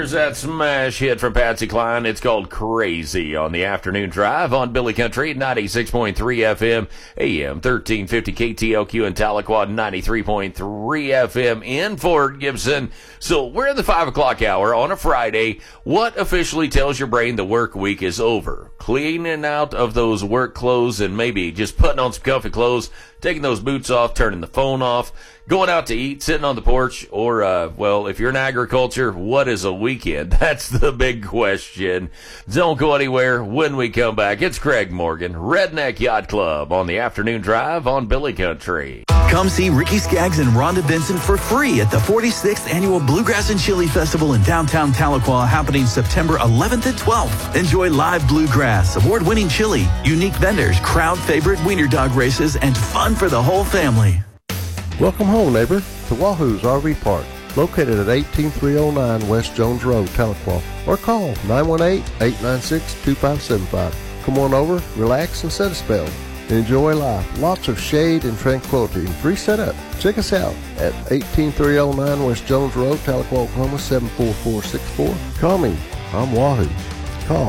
There's that smash hit from Patsy Cline. It's called Crazy on the afternoon drive on Billy Country, 96.3 FM, AM 1350 KTLQ in Tahlequah, 93.3 FM in Fort Gibson. So we're in the 5 o'clock hour on a Friday. What officially tells your brain the work week is over? Cleaning out of those work clothes and maybe just putting on some comfy clothes, taking those boots off, turning the phone off, going out to eat, sitting on the porch, or, well, if you're in agriculture, what is a weekend? That's the big question. Don't go anywhere. When we come back, it's Craig Morgan, Redneck Yacht Club on the afternoon drive on Billy Country. Come see Ricky Skaggs and Rhonda Benson for free at the 46th Annual Bluegrass and Chili Festival in downtown Tahlequah, happening September 11th and 12th. Enjoy live bluegrass, award-winning chili, unique vendors, crowd-favorite wiener dog races, and fun for the whole family. Welcome home, neighbor, to Wahoo's RV Park, located at 18309 West Jones Road, Tahlequah, or call 918-896-2575. Come on over, relax, and set a spell. Enjoy life. Lots of shade and tranquility and free setup. Check us out at 18309 West Jones Road, Tahlequah, Oklahoma, 74464. Call me. I'm Wahoo. Call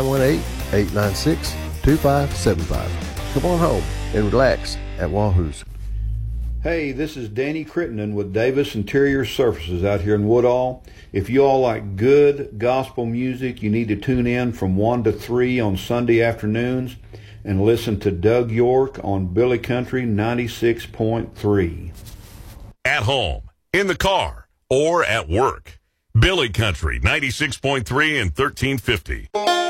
918-896-2575. Come on home and relax at Wahoo's. Hey, this is Danny Crittenden with Davis Interior Surfaces out here in Woodall. If you all like good gospel music, you need to tune in from 1 to 3 on Sunday afternoons and listen to Doug York on Billy Country 96.3. At home, in the car, or at work. Billy Country 96.3 and 1350.